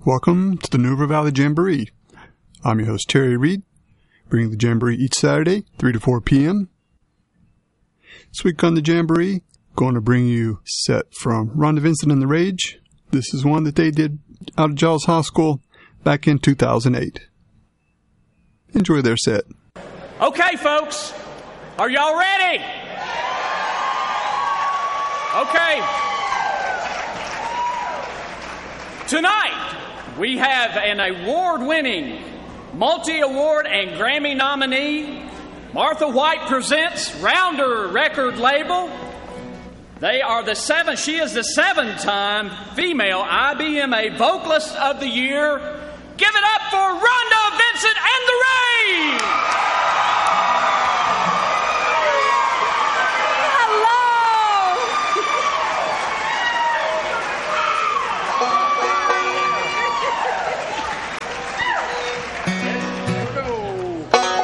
Welcome to the New River Valley Jamboree. I'm your host, Terry Reed, bringing the Jamboree each Saturday, 3 to 4 p.m. This week on the Jamboree, going to bring you a set from Rhonda Vincent and the Rage. This is one that they did out of Giles High School back in 2008. Enjoy their set. Okay, folks, are y'all ready? Okay. Tonight, we have an award-winning, multi-award and Grammy nominee, Martha White Presents Rounder record label. She is the 7-time female IBMA Vocalist of the Year. Give it up for Rhonda Vincent and the Rage!